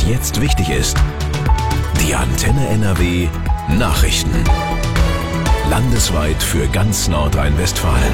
was jetzt wichtig ist. Die Antenne NRW Nachrichten. Landesweit für ganz Nordrhein-Westfalen.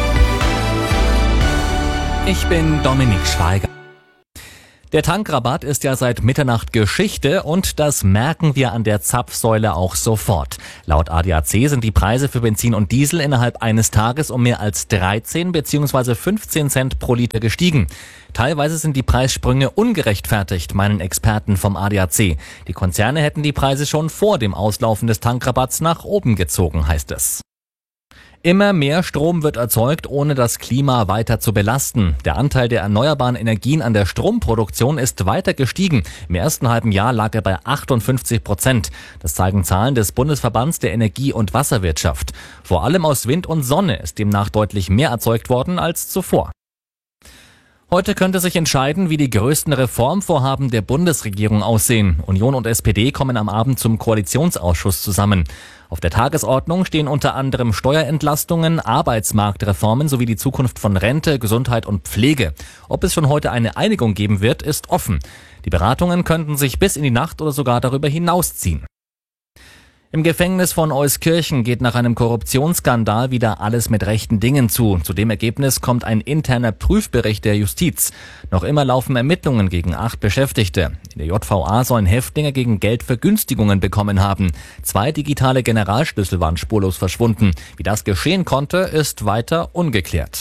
Ich bin Dominik Schweiger. Der Tankrabatt ist ja seit Mitternacht Geschichte und das merken wir an der Zapfsäule auch sofort. Laut ADAC sind die Preise für Benzin und Diesel innerhalb eines Tages um mehr als 13 bzw. 15 Cent pro Liter gestiegen. Teilweise sind die Preissprünge ungerechtfertigt, meinen Experten vom ADAC. Die Konzerne hätten die Preise schon vor dem Auslaufen des Tankrabatts nach oben gezogen, heißt es. Immer mehr Strom wird erzeugt, ohne das Klima weiter zu belasten. Der Anteil der erneuerbaren Energien an der Stromproduktion ist weiter gestiegen. Im ersten halben Jahr lag er bei 58%. Das zeigen Zahlen des Bundesverbands der Energie- und Wasserwirtschaft. Vor allem aus Wind und Sonne ist demnach deutlich mehr erzeugt worden als zuvor. Heute könnte sich entscheiden, wie die größten Reformvorhaben der Bundesregierung aussehen. Union und SPD kommen am Abend zum Koalitionsausschuss zusammen. Auf der Tagesordnung stehen unter anderem Steuerentlastungen, Arbeitsmarktreformen sowie die Zukunft von Rente, Gesundheit und Pflege. Ob es schon heute eine Einigung geben wird, ist offen. Die Beratungen könnten sich bis in die Nacht oder sogar darüber hinausziehen. Im Gefängnis von Euskirchen geht nach einem Korruptionsskandal wieder alles mit rechten Dingen zu. Zu dem Ergebnis kommt ein interner Prüfbericht der Justiz. Noch immer laufen Ermittlungen gegen 8 Beschäftigte. In der JVA sollen Häftlinge gegen Geld Vergünstigungen bekommen haben. 2 digitale Generalschlüssel waren spurlos verschwunden. Wie das geschehen konnte, ist weiter ungeklärt.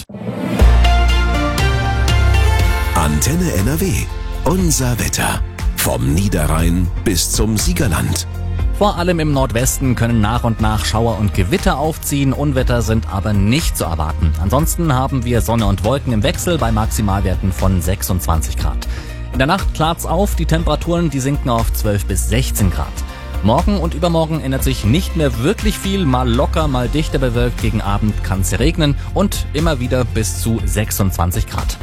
Antenne NRW. Unser Wetter. Vom Niederrhein bis zum Siegerland. Vor allem im Nordwesten können nach und nach Schauer und Gewitter aufziehen, Unwetter sind aber nicht zu erwarten. Ansonsten haben wir Sonne und Wolken im Wechsel bei Maximalwerten von 26 Grad. In der Nacht klart's auf, die Temperaturen die sinken auf 12 bis 16 Grad. Morgen und übermorgen ändert sich nicht mehr wirklich viel, mal locker, mal dichter bewölkt, gegen Abend kann's regnen und immer wieder bis zu 26 Grad.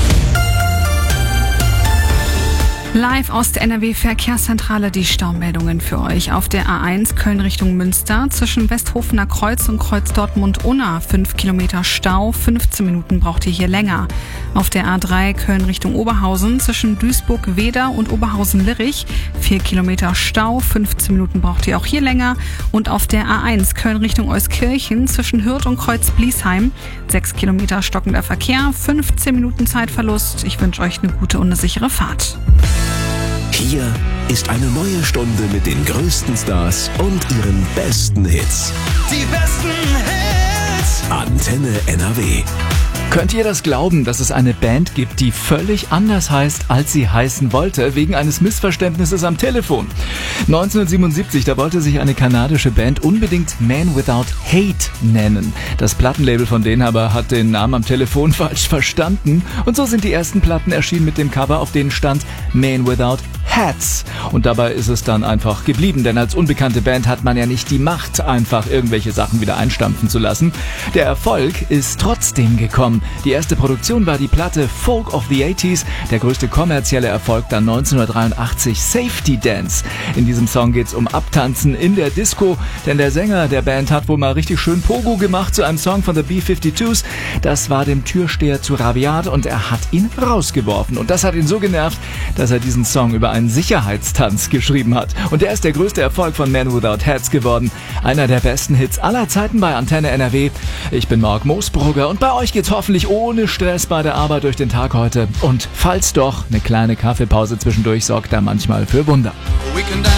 Live aus der NRW-Verkehrszentrale die Staumeldungen für euch. Auf der A1 Köln Richtung Münster zwischen Westhofener Kreuz und Kreuz Dortmund-Unna 5 Kilometer Stau, 15 Minuten braucht ihr hier länger. Auf der A3 Köln Richtung Oberhausen zwischen Duisburg-Weder und Oberhausen-Lirich 4 Kilometer Stau, 15 Minuten braucht ihr auch hier länger. Und auf der A1 Köln Richtung Euskirchen zwischen Hürth und Kreuz Bliesheim 6 Kilometer stockender Verkehr, 15 Minuten Zeitverlust. Ich wünsche euch eine gute und eine sichere Fahrt. Hier ist eine neue Stunde mit den größten Stars und ihren besten Hits. Die besten Hits. Antenne NRW. Könnt ihr das glauben, dass es eine Band gibt, die völlig anders heißt, als sie heißen wollte, wegen eines Missverständnisses am Telefon? 1977, da wollte sich eine kanadische Band unbedingt Man Without Hate nennen. Das Plattenlabel von denen aber hat den Namen am Telefon falsch verstanden und so sind die ersten Platten erschienen mit dem Cover, auf denen stand Man Without Hats. Und dabei ist es dann einfach geblieben, denn als unbekannte Band hat man ja nicht die Macht, einfach irgendwelche Sachen wieder einstampfen zu lassen. Der Erfolg ist trotzdem gekommen. Die erste Produktion war die Platte Folk of the 80s, der größte kommerzielle Erfolg dann 1983 Safety Dance. In diesem Song geht's um Abtanzen in der Disco, denn der Sänger der Band hat wohl mal richtig schön Pogo gemacht zu einem Song von The B-52s. Das war dem Türsteher zu rabiat und er hat ihn rausgeworfen. Und das hat ihn so genervt, dass er diesen Song über einen Sicherheitstanz geschrieben hat. Und der ist der größte Erfolg von Man Without Hats geworden. Einer der besten Hits aller Zeiten bei Antenne NRW. Ich bin Marc Moosbrugger und bei euch geht's hoffentlich ohne Stress bei der Arbeit durch den Tag heute. Und falls doch, eine kleine Kaffeepause zwischendurch sorgt da manchmal für Wunder.